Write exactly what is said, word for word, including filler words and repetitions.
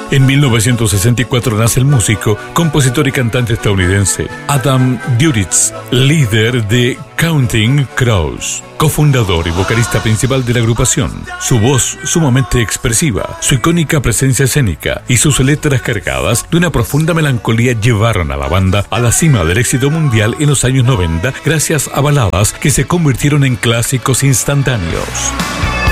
En mil novecientos sesenta y cuatro nace el músico, compositor y cantante estadounidense Adam Duritz, líder de Counting Crows, cofundador y vocalista principal de la agrupación. Su voz sumamente expresiva, su icónica presencia escénica y sus letras cargadas de una profunda melancolía llevaron a la banda a la cima del éxito mundial en los años noventa gracias a baladas que se convirtieron en clásicos instantáneos.